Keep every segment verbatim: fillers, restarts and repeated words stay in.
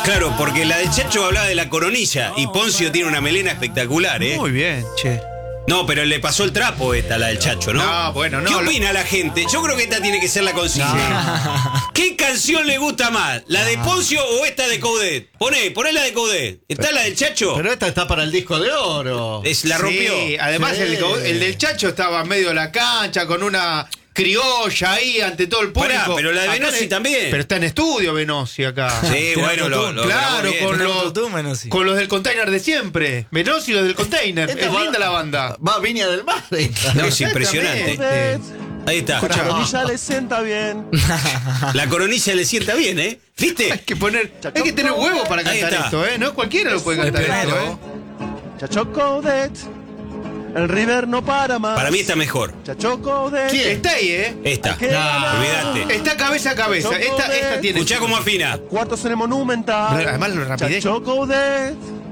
Claro, porque la de Chacho hablaba de la coronilla y Poncio tiene una melena espectacular, ¿eh? Muy bien, che. No, pero le pasó el trapo esta, la del Chacho, ¿no? No, bueno, no. ¿Qué opina la gente? Yo creo que esta tiene que ser la consigna. No. ¿Qué canción le gusta más? ¿La de Poncio o esta de Coudet? Poné, poné la de Coudet. ¿Está la del Chacho? Pero esta está para el disco de oro. Es, la rompió. Sí, además Sí. el, el del Chacho estaba en medio de la cancha con una criolla ahí ante todo el público. Pará, pero la de Acá Benossi en- también. Pero está en estudio Benossi acá. Sí, bueno, lo, lo claro, grabó bien. con Tiene los, autotune, Benossi. con los del container de siempre. Benossi y los del container. Esta Es va- linda la banda. Va a Viña del Mar. esta. No, es impresionante. Exactamente. Ahí está. Escucha. La coronilla le sienta bien. La coronilla le sienta bien, ¿eh? ¿Viste? Hay que poner, hay que tener huevos para Ahí cantar está. esto, ¿eh? No cualquiera lo puede cantar primero. esto, ¿eh? Chacho Coudet. El River no para más. Para mí está mejor. Chacho Coudet. ¿Quién? Está ahí, ¿eh? Esta. ¿Qué? Olvídate. Está cabeza a cabeza. Esta, esta tiene. Escuchá cómo afina. Cuartos en el Monumental. Además, lo rapidez. Chacho Coudet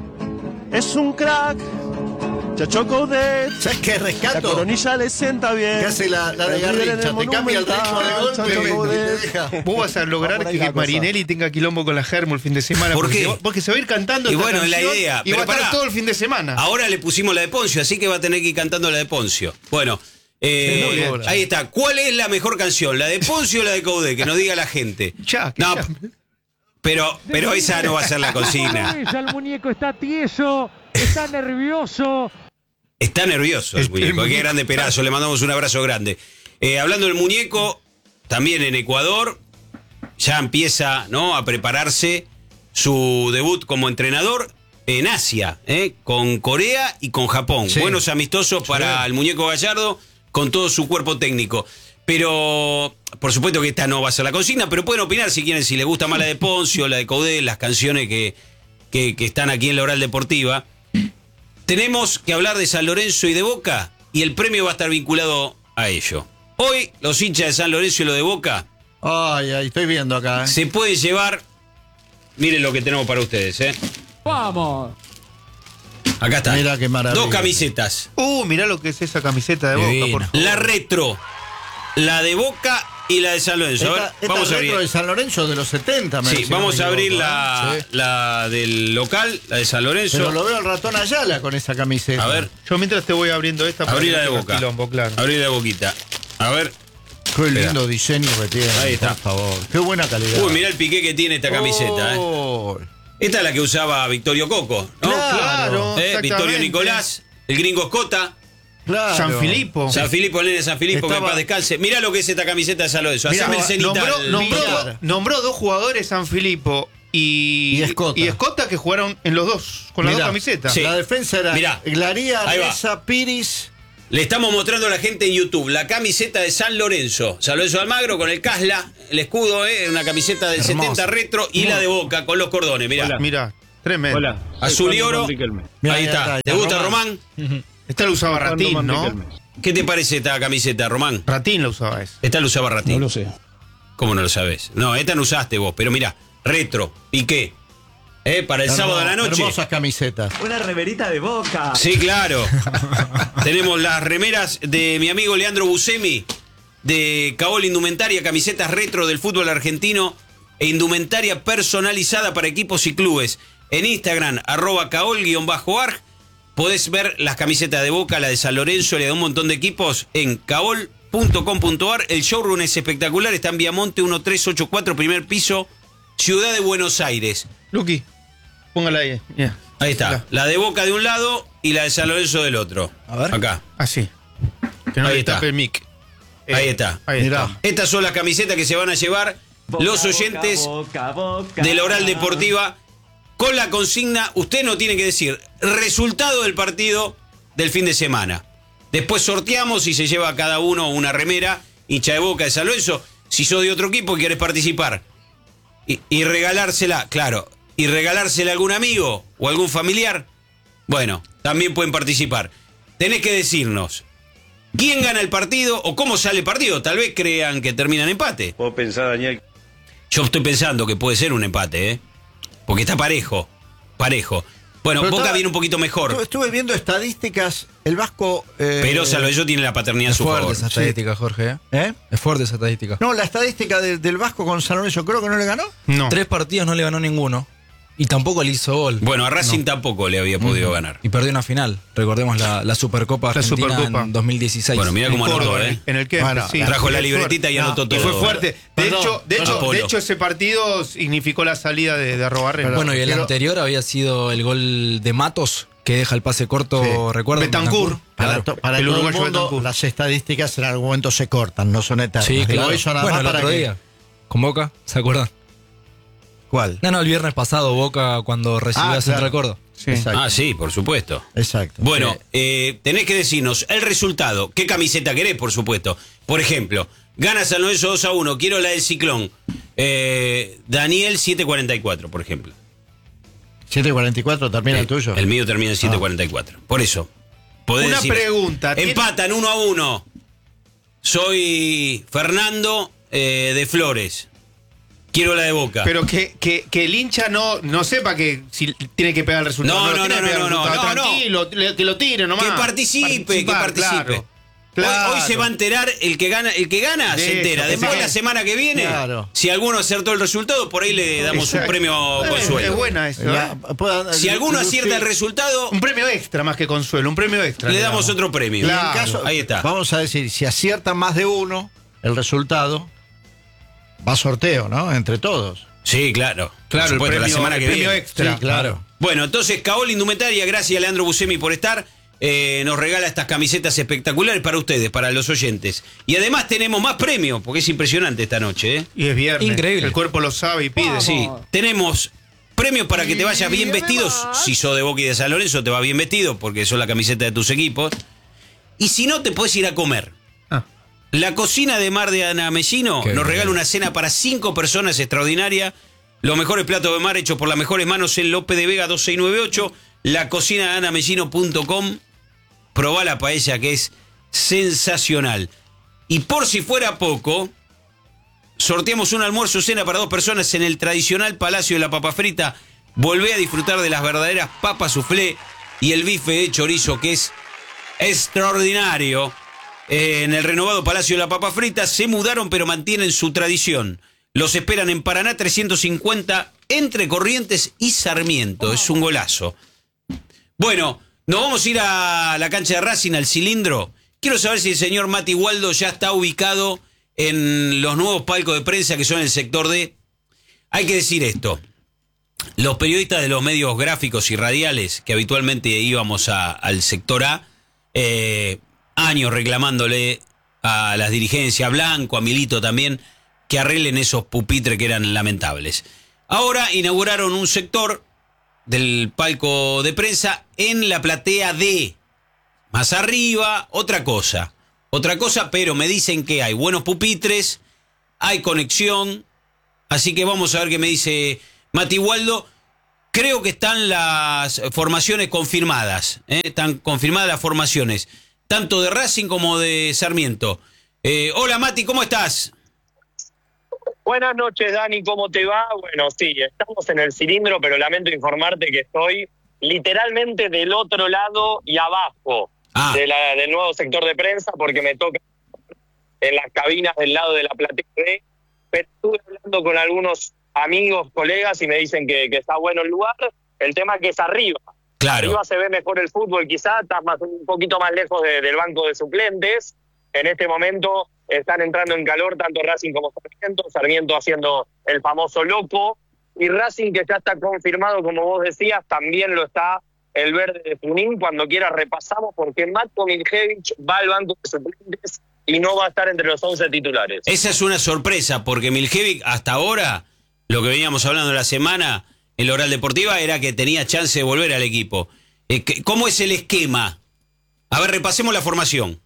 es un crack. Chacho Coudet. ¿Sabes qué La rescato? coronilla le sienta bien. Que hace la, la de El River en Garrincha, el te cambia el ritmo de Monumental, golpe Chacho y te Coudet. deja. Vos vas a Va lograr por ahí que la cosa. Marinelli tenga quilombo con la Germo el fin de semana. ¿Por porque qué? se va- porque se va a ir cantando Y esta bueno, es la canción idea. Y va a Pero estar pará. todo el fin de semana. Ahora le pusimos la de Poncio, así que va a tener que ir cantando la de Poncio. Bueno, eh, Muy bien. ahí está. ¿Cuál es la mejor canción? ¿La de Poncio o la de Coudet? Que nos diga la gente. Ya, que No, ya. pero, pero esa no va a ser la consigna. Ya el muñeco está tieso, está nervioso. Está nervioso el, El- muñeco. el Qué muñeco. grande pedazo. Le mandamos un abrazo grande. Eh, hablando del muñeco, también en Ecuador, ya empieza, ¿no?, a prepararse su debut como entrenador en Asia, ¿eh? Con Corea y con Japón. Sí. Buenos amistosos para el muñeco Gallardo con todo su cuerpo técnico. Pero, por supuesto que esta no va a ser la consigna, pero pueden opinar si quieren, si les gusta más la de Poncio, la de Coudet, las canciones que, que, que están aquí en la Oral Deportiva. Tenemos que hablar de San Lorenzo y de Boca, y el premio va a estar vinculado a ello. Hoy, los hinchas de San Lorenzo y los de Boca Ay, ay, estoy viendo acá. ¿eh? se pueden llevar. Miren lo que tenemos para ustedes, ¿eh? Vamos. Acá está. Mira qué maravilla. Dos camisetas. Uh, mirá lo que es esa camiseta de Boca, Divino. por favor. La retro, la de Boca y la de San Lorenzo. A ver, Esta, esta vamos a retro abrir. de San Lorenzo de los setenta, me Sí, si no vamos me a abrir equivoco, la, ¿eh? Sí. la del local, la de San Lorenzo. Pero lo veo al ratón Ayala con esa camiseta. A ver, Yo mientras te voy abriendo esta para abrí que la no de tengas Boca. quilombo, claro. Abrí la de Boquita. A ver. Qué lindo Espera. diseño que tiene. Ahí está. Por favor. Qué buena calidad. Uy, mirá el piqué que tiene esta camiseta, ¿eh? Oh. Esta es la que usaba Victorio Coco, ¿no? Claro. Claro, ¿Eh? exactamente. Victorio Nicolás, el gringo Escota, Claro. San Filipo. San Filipo, el nene de San Filipo, que en Estaba- paz descanse. Mirá lo que es esta camiseta de San Lorenzo. Mirá, Haceme el cenital. nombró, nombró, Villar. nombró dos jugadores, San Filipo y, Y Escota. y Escota, que jugaron en los dos, con las Mirá. dos camisetas. Sí. La defensa era Mirá. Glaría, Ahí va. Reza, Piris. Le estamos mostrando a la gente en YouTube la camiseta de San Lorenzo. San Lorenzo Almagro con el Casla, el escudo, ¿eh? Una camiseta del Hermoso. setenta retro y la de Boca con los cordones. Mirá. Mirá, tremendo. Hola. Azul y Soy Juan oro. Riquelme. Mirá, Ahí ahí está. está, ¿Te está gusta, Román. Román? Esta la usaba Juan Ratín, Román ¿no? Riquelme. ¿Qué te parece esta camiseta, Román? Ratín la usaba esa. Esta la usaba Ratín. No lo sé. ¿Cómo no lo sabes? No, esta no usaste vos, pero mirá, retro, piqué. ¿Eh? Para el sábado de la noche. Hermosas camisetas. Una remerita de Boca. Sí, claro. Tenemos las remeras de mi amigo Leandro Buscemi, de Caol Indumentaria, camisetas retro del fútbol argentino e indumentaria personalizada para equipos y clubes. En Instagram, arroba caol-arg, podés ver las camisetas de Boca, la de San Lorenzo, la de un montón de equipos en caol punto com punto ar. El showroom es espectacular, está en Viamonte uno tres ocho cuatro, primer piso, Ciudad de Buenos Aires. Luqui, póngala ahí. Yeah. Ahí está, la de Boca de un lado y la de San Lorenzo del otro. A ver. Acá. Así. Que no Ahí le está. tape el mic. Eh, Ahí está. Ahí Mirá. está. Estas son las camisetas que se van a llevar Boca, los Boca, oyentes Boca, Boca. de la Oral Deportiva con la consigna. Usted no tiene que decir resultado del partido del fin de semana. Después sorteamos y se lleva a cada uno una remera, hincha de Boca, de San Lorenzo. Si sos de otro equipo y querés participar y, y regalársela, claro, y regalársela a algún amigo o algún familiar, bueno, también pueden participar. Tenés que decirnos quién gana el partido o cómo sale el partido. Tal vez crean que termina en empate. Vos pensás, Daniel. Yo estoy pensando que puede ser un empate, ¿eh? Porque está parejo, parejo. Bueno, Pero Boca estaba- viene un poquito mejor, Estuve, estuve viendo estadísticas. El Vasco. eh, pero San Lorenzo tiene la paternidad a Es su fuerte favor. esa estadística, Jorge. ¿eh? ¿Eh? Es fuerte esa estadística. No, la estadística de- del Vasco con San Lorenzo, creo que no le ganó. No. Tres partidos no le ganó ninguno. Y tampoco le hizo gol. Bueno, a Racing No. tampoco le había podido Mm. ganar. Y perdió una final. Recordemos la, la Supercopa La Argentina Supercopa. en dos mil dieciséis. Bueno, mira En cómo anotó, Córdoba, ¿eh? En el Kempes, Bueno, sí. Trajo la Fue libretita y fuerte. anotó Y todo. fue fuerte. De Perdón, hecho, de hecho, Apolo. de hecho, ese partido significó la salida de, de Arrobarrena. Bueno, y el Pero- anterior había sido el gol de Matos, que deja el pase corto, Sí. ¿recuerdan? Betancourt. Para, Claro, to- para el todo el uruguayo mundo, Betancourt. las estadísticas en algún momento se cortan, no son eternas. Sí, Digo claro. eso nada Bueno, más el para otro que- día, con Boca, ¿se acuerdan? ¿Cuál? No, no, el viernes pasado Boca cuando recibió Ah, a Central claro. Córdoba. Sí. Exacto. Ah, sí, por supuesto. Exacto. Bueno, Sí. eh, tenés que decirnos el resultado. ¿Qué camiseta querés, por supuesto? Por ejemplo, gana San Lorenzo dos a uno. Quiero la del Ciclón. Eh, Daniel siete cuarenta y cuatro, por ejemplo. siete cuarenta y cuatro termina el Eh, tuyo. El mío termina en siete cuarenta y cuatro. Por eso. podés Una decir, pregunta. ¿tiene- Empatan uno a uno. Soy Fernando eh, de Flores. Quiero la de Boca. Pero que, que, que el hincha no, no sepa que si tiene que pegar el resultado. No, lo no, tiene no, que pegar no, el no, resultado. no, no. Tranquilo, le- que lo tire nomás. que participe, que Participar, participe. claro. Hoy, Claro. hoy se va a enterar el que gana, el que gana De se eso, entera. que Después se- la semana que viene, Claro. si alguno acertó el resultado, por ahí le damos Exacto. un premio Eh, consuelo. Es buena eso. La- ¿eh? puedan- Si alguno lucir- acierta el resultado, Un premio extra más que consuelo, un premio extra. le damos otro premio. Y en Claro. caso- Ahí está. Vamos a decir, si acierta más de uno el resultado, va a sorteo, ¿no? Entre todos. Sí, claro. Claro, Por supuesto, el premio, la semana el que premio viene. extra. Sí, claro. Bueno, entonces, Caol Indumentaria, gracias a Leandro Buscemi por estar. eh, nos regala estas camisetas espectaculares para ustedes, para los oyentes. Y además tenemos más premios, porque es impresionante esta noche, ¿eh? Y es viernes. Increíble. El cuerpo lo sabe y pide. Sí, tenemos premios para que te vayas bien vestido. Si sos de Boca y de San Lorenzo, te va bien vestido, porque son la camiseta de tus equipos. Y si no, te puedes ir a comer. Ah. La cocina de Mar de Ana Mellino Qué nos bien. regala una cena para cinco personas extraordinaria. Los mejores platos de mar hechos por las mejores manos en López de Vega dos seis nueve ocho. La cocina de ana mellino punto com. Probá la paella, que es sensacional. Y por si fuera poco, sorteamos un almuerzo cena para dos personas en el tradicional Palacio de la Papa Frita. Volvé a disfrutar de las verdaderas papas soufflé y el bife de chorizo, que es extraordinario. Eh, en el renovado Palacio de la Papa Frita se mudaron, pero mantienen su tradición. Los esperan en Paraná trescientos cincuenta, entre Corrientes y Sarmiento. Es un golazo. Bueno, nos vamos a ir a la cancha de Racing, al cilindro. Quiero saber si el señor Mati Waldo ya está ubicado en los nuevos palcos de prensa que son el sector D. Hay que decir esto. Los periodistas de los medios gráficos y radiales, que habitualmente íbamos a- al sector A, eh, años reclamándole a las dirigencias, a Blanco, a Milito también, que arreglen esos pupitres que eran lamentables. Ahora inauguraron un sector del palco de prensa en la platea D. Más arriba, otra cosa. Otra cosa, pero me dicen que hay buenos pupitres, hay conexión. Así que vamos a ver qué me dice Mati Waldo. Creo que están las formaciones confirmadas. ¿eh? Están confirmadas las formaciones, tanto de Racing como de Sarmiento. Eh, hola Mati, ¿cómo estás? Buenas noches, Dani, ¿cómo te va? Bueno, sí, estamos en el cilindro, pero lamento informarte que estoy literalmente del otro lado y abajo Ah. de la, del nuevo sector de prensa, porque me toca en las cabinas del lado de la platea B, pero estuve hablando con algunos amigos, colegas, y me dicen que, que está bueno el lugar. El tema es que es arriba. Claro. Arriba se ve mejor el fútbol, quizá, estás más, un poquito más lejos de- del banco de suplentes. En este momento están entrando en calor tanto Racing como Sarmiento, Sarmiento haciendo el famoso loco, y Racing, que ya está confirmado, como vos decías, también lo está el verde de Junín. Cuando quiera repasamos, porque Matko Miljevic va al banco de suplentes y no va a estar entre los once titulares. Esa es una sorpresa, porque Miljevic hasta ahora, lo que veníamos hablando la semana en la Oral Deportiva, era que tenía chance de volver al equipo. Eh, que- ¿Cómo es el esquema? A ver, repasemos la formación.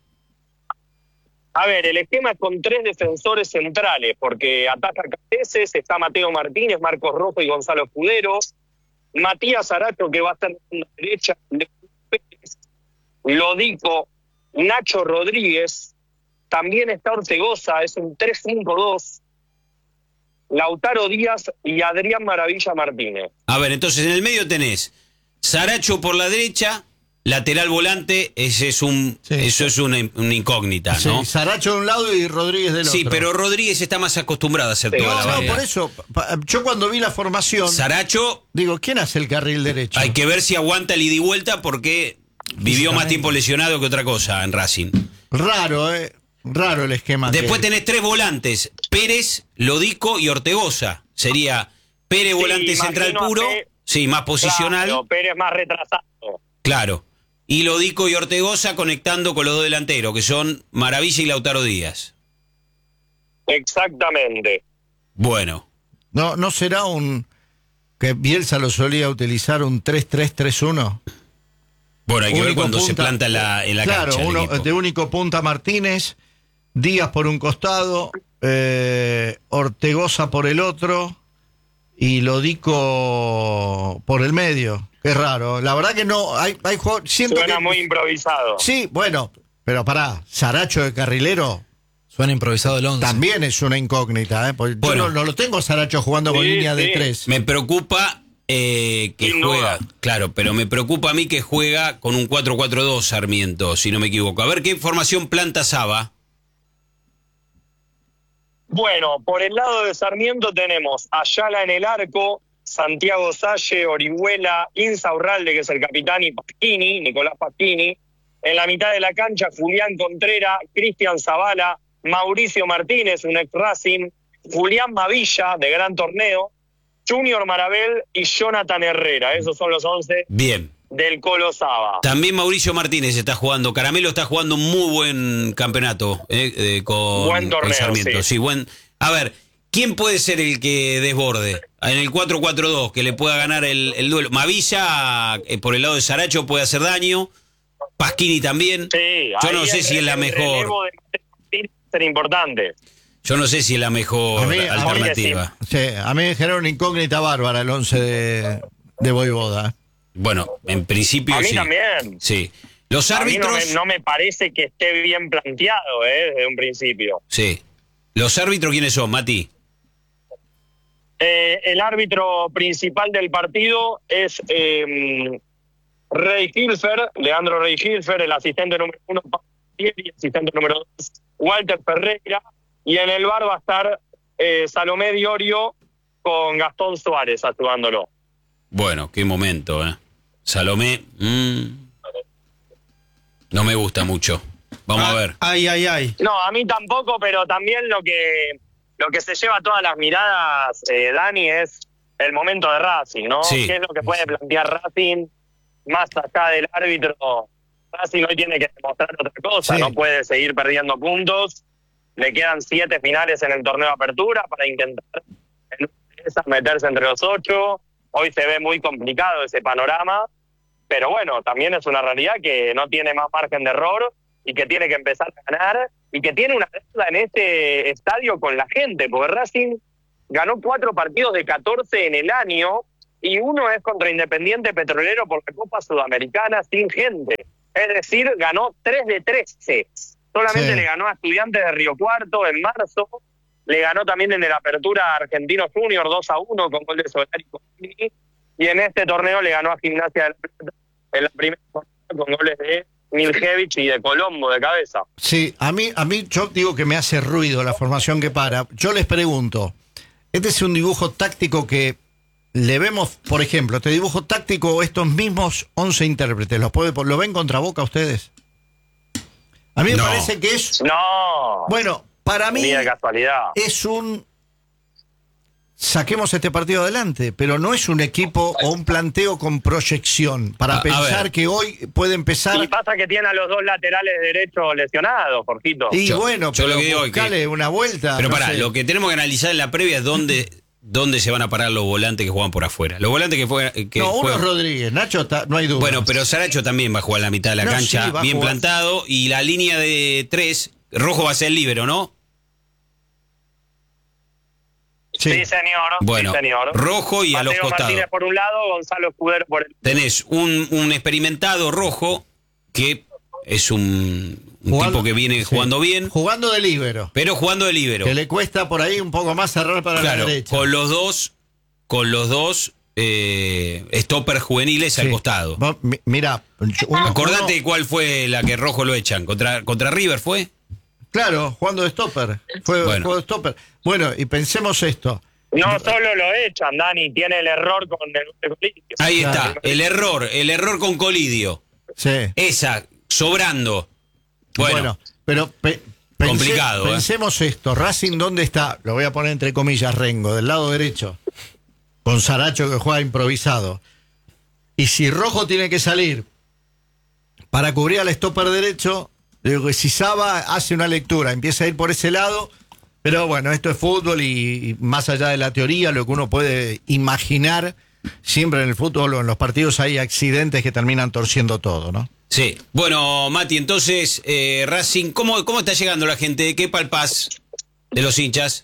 A ver, el esquema es con tres defensores centrales, porque ataca Cateces, está Mateo Martínez, Marcos Rojo y Gonzalo Escudero, Matías Aracho, que va a estar en la derecha, Pérez, Lodico, Nacho Rodríguez, también está Ortegoza, es un tres cinco dos, Lautaro Díaz y Adrián Maravilla Martínez. A ver, entonces en el medio tenés Saracho por la derecha, lateral volante, ese es un, Sí. eso es una, una incógnita, Sí, ¿no? Saracho de un lado y Rodríguez del Sí, otro. pero Rodríguez está más acostumbrado a hacer Sí. toda No, la no, banda. por eso, pa- yo cuando vi la formación, Saracho, digo, ¿quién hace el carril derecho? hay que ver si aguanta el ida y vuelta porque vivió más Físicamente. tiempo lesionado que otra cosa en Racing. Raro, ¿eh? Raro el esquema. Después que- tenés tres volantes, Pérez, Lodico y Ortegoza. Sería Pérez Sí, volante imagino central a puro, Pe- sí, más posicional, Claro, Pérez más retrasado. claro. Y Lodico y Ortegoza conectando con los dos delanteros, que son Maravilla y Lautaro Díaz. Exactamente. Bueno, No, ¿no será un que Bielsa lo solía utilizar un tres tres tres uno? bueno, hay que ver Único cuando se punta. planta en la, en la Claro, cancha el uno equipo. de único punta Martínez, Díaz por un costado, eh, Ortegoza por el otro y Lodico por el medio. Qué raro. La verdad que no hay, hay juego- siento Suena que muy improvisado. sí, bueno, pero pará, Saracho de carrilero Suena improvisado el once. también es una incógnita, ¿eh? Porque Bueno. yo no, no lo tengo a Saracho jugando con Sí, línea de sí. tres. Me preocupa eh, que Sin juega, duda. claro, pero me preocupa a mí que juega con un cuatro cuatro dos Sarmiento, si no me equivoco. A ver qué formación planta Saba. Bueno, por el lado de Sarmiento tenemos Ayala en el arco, Santiago Salle, Orihuela, Insaurralde, que es el capitán, y Pasquini, Nicolás Pasquini. En la mitad de la cancha, Julián Contreras, Cristian Zavala, Mauricio Martínez, un ex Racing, Julián Mavilla, de gran torneo, Junior Marabel y Jonathan Herrera. Esos son los once Bien. del Colo Saba. También Mauricio Martínez está jugando. Caramelo está jugando un muy buen campeonato eh, eh, con, Buen torneo, con Sarmiento. sí. Sí, buen. A ver, ¿quién puede ser el que desborde? En el cuatro cuatro dos, que le pueda ganar el, el duelo. Mavilla, eh, por el lado de Saracho, puede hacer daño. Pasquini también. Sí, Yo ahí no sé el- si es la el mejor. relevo de Martínez va a ser importante. Yo no sé si es la mejor A mí- a mí que alternativa. Sí, a mí me genera una incógnita bárbara el once de, de Voivoda. Bueno, en principio A mí sí. también. Sí. Los A mí no árbitros. me, no me parece que esté bien planteado, ¿eh? Desde un principio. Sí. ¿Los árbitros quiénes son, Mati? Eh, el árbitro principal del partido es eh, Rey Hilfer, Leandro Rey Hilfer, el asistente número uno, Pablo Pieri, asistente número dos, Walter Ferreira, y en el bar va a estar eh, Salomé Diorio con Gastón Suárez ayudándolo. Bueno, qué momento, ¿eh? Salomé. mm, no me gusta mucho. Vamos Ah, a ver. Ay, ay, ay. No, a mí tampoco, pero también lo que lo que se lleva todas las miradas, eh, Dani, es el momento de Racing, ¿no? Sí. ¿Qué es lo que puede plantear Racing más allá del árbitro? Racing hoy tiene que demostrar otra cosa, Sí. no puede seguir perdiendo puntos. Le quedan siete finales en el torneo de apertura para intentar en una de esas meterse entre los ocho. Hoy se ve muy complicado ese panorama, pero bueno, también es una realidad que no tiene más margen de error y que tiene que empezar a ganar y que tiene una deuda en este estadio con la gente, porque Racing ganó cuatro partidos de catorce en el año y uno es contra Independiente Petrolero por la Copa Sudamericana sin gente. Es decir, ganó tres de trece. Solamente Sí. le ganó a Estudiantes de Río Cuarto en marzo, le ganó también en el Apertura Argentino Junior dos a uno con gol de Solari y Cosini, y en este torneo le ganó a Gimnasia de La Plata en la primera jornada con goles de Miljevich y de Colombo de cabeza. Sí, a mí, a mí yo digo que me hace ruido la formación que para. Yo les pregunto, este es un dibujo táctico que le vemos, por ejemplo, este dibujo táctico, estos mismos once intérpretes, ¿los puede, ¿lo ven contra Boca ustedes? A mí me No. parece que es, No, bueno, para mí ni de casualidad. es un saquemos este partido adelante, pero no es un equipo o un planteo con proyección para A- a pensar ver. que hoy puede empezar Y pasa que tiene a los dos laterales derechos lesionados, Jorgito. y Yo- bueno, yo lo pero que digo es que- buscale una vuelta. Pero no pará, sé. lo que tenemos que analizar en la previa es dónde, dónde se van a parar los volantes que juegan por afuera. Los volantes que juegan. Que No, uno juegan- es Rodríguez, Nacho, está- no hay duda. Bueno, pero Saracho también va a jugar la mitad de la No, cancha, sí, va a bien jugar. plantado. Y la línea de tres, Rojo va a ser el líbero, ¿no? Sí. Sí, señor. Bueno, sí, señor. Rojo y a los Mateo costados. Martínez por un lado, Gonzalo Escudero por el Tenés un, un experimentado Rojo que es un, un Jugando- tipo que viene sí. jugando bien, Jugando de líbero. pero jugando de líbero. Que le cuesta por ahí un poco más cerrar para Claro, la derecha. con los dos, con los dos eh, stoppers juveniles Sí. al costado. Vos, mi- Mira, yo- uno- Acordate uno- cuál fue la que Rojo lo echan. ¿Contra, contra River fue? claro, jugando de stopper. Fue Bueno. juego de stopper. Bueno, y pensemos esto. No solo lo echan, Dani, tiene el error con el Colidio. Ahí Claro. está, el error, el error con Colidio. Sí. Esa, sobrando. Bueno, Bueno, pero pe- pense- Complicado, ¿eh? pensemos esto. Racing, ¿dónde está? Lo voy a poner entre comillas, Rengo, del lado derecho. Con Saracho que juega improvisado. Y si Rojo tiene que salir para cubrir al stopper derecho, digo que si Saba hace una lectura, empieza a ir por ese lado. Pero bueno, esto es fútbol y, y más allá de la teoría, lo que uno puede imaginar, siempre en el fútbol o en los partidos hay accidentes que terminan torciendo todo, ¿no? sí. Bueno, Mati, entonces, eh, Racing, ¿cómo, ¿cómo está llegando la gente? ¿Qué palpás de los hinchas?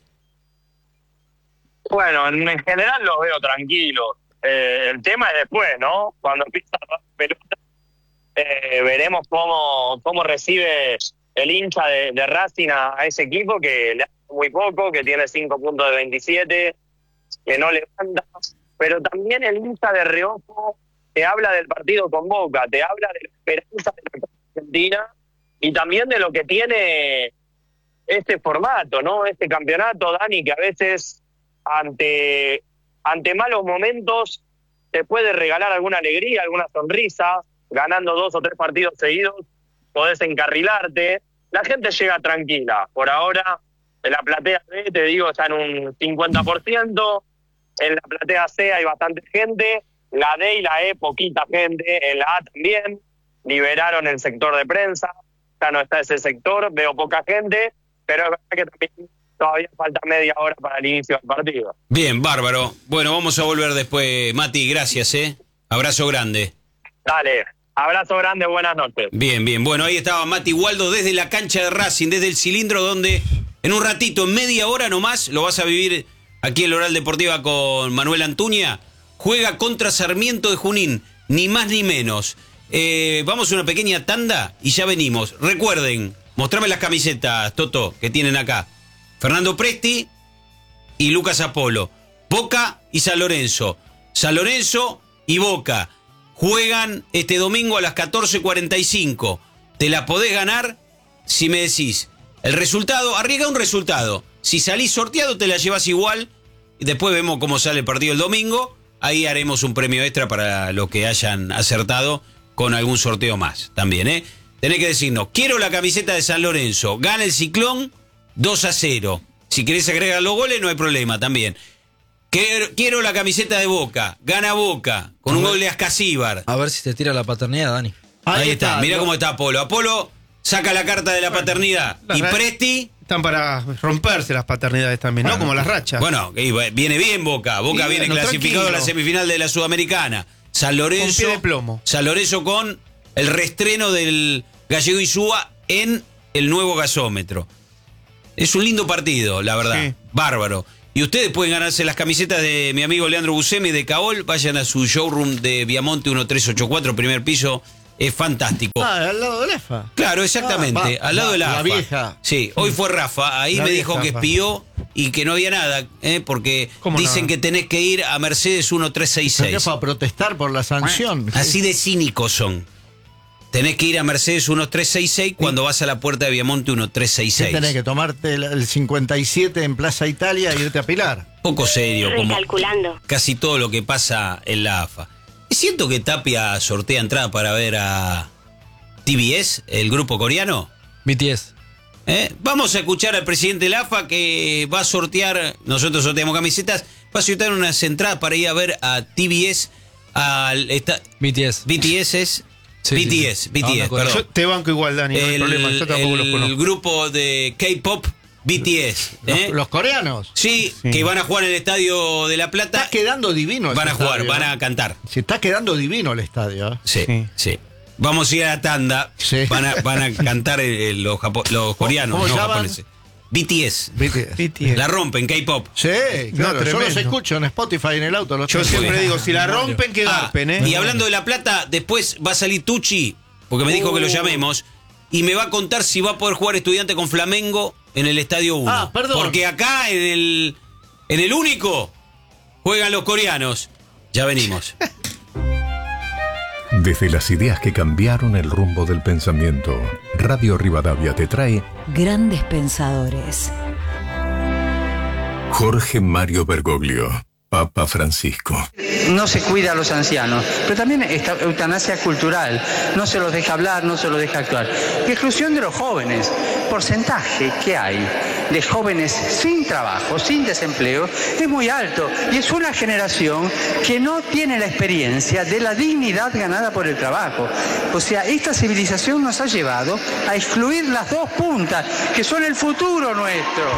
Bueno, en, en general los veo tranquilos. Eh, el tema es después, ¿no? Cuando empieza a pelota, eh, veremos cómo, cómo recibe el hincha de, de Racing a, a ese equipo que le hace muy poco, que tiene cinco puntos de veintisiete, que no levanta. Pero también el hincha de reojo te habla del partido con Boca, te habla de la esperanza de la Copa Argentina y también de lo que tiene este formato, ¿no? Este campeonato, Dani, que a veces ante, ante malos momentos te puede regalar alguna alegría, alguna sonrisa, ganando dos o tres partidos seguidos, podés encarrilarte, la gente llega tranquila. Por ahora, en la platea B, te digo, está en un cincuenta por ciento, en la platea C hay bastante gente, la D y la E poquita gente, en la A también, liberaron el sector de prensa, ya no está ese sector, veo poca gente, pero es verdad que también todavía falta media hora para el inicio del partido. Bien, bárbaro. Bueno, vamos a volver después. Mati, gracias, ¿eh? Abrazo grande. Dale, abrazo grande, buenas noches. Bien, bien. Bueno, ahí estaba Mati Waldo desde la cancha de Racing, desde el cilindro donde en un ratito, en media hora nomás, lo vas a vivir aquí en la Oral Deportiva con Manuel Antuña. Juega contra Sarmiento de Junín, ni más ni menos. Eh, vamos a una pequeña tanda y ya venimos. Recuerden, mostrame las camisetas, Toto, que tienen acá. Fernando Presti y Lucas Apolo. Boca y San Lorenzo. San Lorenzo y Boca juegan este domingo a las catorce cuarenta y cinco. Te la podés ganar si me decís el resultado. Arriesga un resultado. Si salís sorteado te la llevas igual. Y después vemos cómo sale el partido el domingo. Ahí haremos un premio extra para los que hayan acertado con algún sorteo más también, ¿eh? Tenés que decirnos, quiero la camiseta de San Lorenzo. Gana el Ciclón dos a cero. Si querés agregar los goles no hay problema también. Quiero, quiero la camiseta de Boca. Gana Boca con un gol de Ascasíbar. A ver si te tira la paternidad, Dani. Ahí, está, mirá lo- cómo está Apolo. Apolo saca la carta de la paternidad. la Y re- Presti, Están para romperse las paternidades también, ¿no? Como las rachas. bueno, y viene bien Boca. Boca Y viene bueno, clasificado a la tranquilo. semifinal de la Sudamericana. San Lorenzo. Con pie de plomo. San Lorenzo con el reestreno del Gallego Insúa en el nuevo gasómetro. Es un lindo partido, la verdad. Sí. Bárbaro. Y ustedes pueden ganarse las camisetas de mi amigo Leandro Buscemi de Caol. Vayan a su showroom de Viamonte trece ochenta y cuatro, primer piso. Es fantástico. Ah, al lado del E F A. Claro, exactamente, Ah, va, al lado va, de la la A F A. vieja. Sí, hoy fue Rafa, ahí La me vieja dijo que A F A. espió y que no había nada, ¿eh? Porque ¿Cómo dicen no? que tenés que ir a Mercedes ¿Pero trece sesenta y qué, seis. para protestar por la sanción? Así de cínicos son. Tenés que ir a Mercedes trece sesenta y seis cuando vas a la puerta de Viamonte trece sesenta y ¿Qué seis. tenés que tomarte el, el cincuenta y siete en Plaza Italia e irte a Pilar? Poco serio, como Recalculando. casi todo lo que pasa en la A F A. Y siento que Tapia sortea entrada para ver a T B S, el grupo coreano. B T S. ¿Eh? Vamos a escuchar al presidente de la A F A que va a sortear, nosotros sorteamos camisetas, va a sortear unas entradas para ir a ver a T B S, al esta- B T S. B T S es Sí, B sí, T sí. S, B Ah, T me S, acuerdo. perdón. Yo te banco igual, Dani, no hay El, problema. Yo tampoco los el conozco. grupo de K-pop B T S. Los, ¿eh? los coreanos. Sí, Sí. que van a jugar en el estadio de La Plata. Está quedando divino. Van a ese jugar, estadio, van ¿eh? a cantar. Se está quedando divino el estadio. ¿eh? Sí, Sí. sí. Vamos a ir a la tanda. Sí. Van, a, van a cantar el- el- los, japo- los coreanos, cómo no llaman? japoneses. B T S. B T S. B T S. La rompen, K-pop. Sí, claro. Yo los tremendo. escucho en Spotify en el auto. Los Yo tengo. siempre Bueno. digo, si la rompen, que Ah, garpen, ¿eh? y hablando de La Plata, después va a salir Tucci, porque me dijo que lo llamemos, y me va a contar si va a poder jugar Estudiante con Flamengo en el Estadio uno. Ah, perdón. Porque acá en el, en el único juegan los coreanos. Ya venimos. Desde las ideas que cambiaron el rumbo del pensamiento, Radio Rivadavia te trae Grandes Pensadores. Jorge Mario Bergoglio, Papa Francisco. No se cuida a los ancianos, pero también esta eutanasia cultural. No se los deja hablar, no se los deja actuar. Y exclusión de los jóvenes. Porcentaje que hay de jóvenes sin trabajo, sin desempleo, es muy alto. Y es una generación que no tiene la experiencia de la dignidad ganada por el trabajo. O sea, esta civilización nos ha llevado a excluir las dos puntas, que son el futuro nuestro.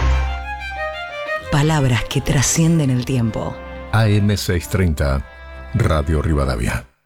Palabras que trascienden el tiempo. A M seiscientos treinta, Radio Rivadavia.